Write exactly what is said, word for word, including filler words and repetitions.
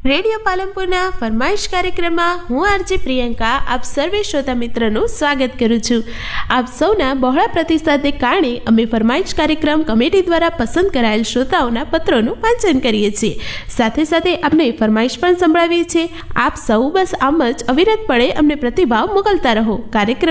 Radio પાલનપુરના ફરમાઈશ કાર્યક્રમમાં હું આરજી પ્રિયંકા આપ સર્વે શ્રોતા મિત્રનું સ્વાગત કરું છું. આપ સૌના બહોળા પ્રતિસાદને કારણે અમે ફરમાઈશ કાર્યક્રમ કમિટી દ્વારા પસંદ કરાયેલ શ્રોતાઓના પત્રોનું વાંચન કરીએ છીએ. સાથે સાથે આપણે ફરમાઈશ પણ સંભળાવીએ છીએ. આપ સૌ બસ આમ જ અવિરતપણે અમને પ્રતિભાવ મોકલતા રહો. કાર્યક્રમ